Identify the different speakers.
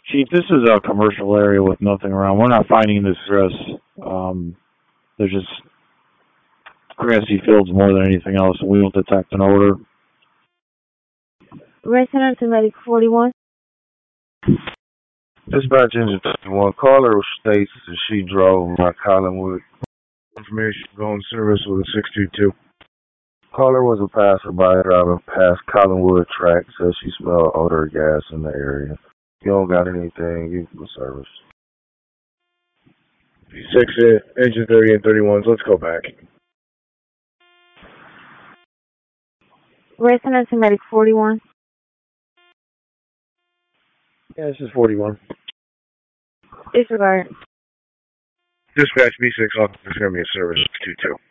Speaker 1: Chief, this is a commercial area with nothing around. We're not finding this stress. There's just grassy fields more than anything else, and we don't detect an odor.
Speaker 2: Resident to Medic 41.
Speaker 3: Dispatch engine 51. Caller states that she drove by Collinwood. Information going service with a 622. Caller was a passerby driving past Collinwood track. Says she smelled odor of gas in the area. If you don't got anything, you can service.
Speaker 4: 6 engine 30 and 31s. Let's go back.
Speaker 2: Resident to Medic 41.
Speaker 4: Yeah, this is 41.
Speaker 2: Disregard.
Speaker 4: Dispatch B6 officer, going to be a service 22.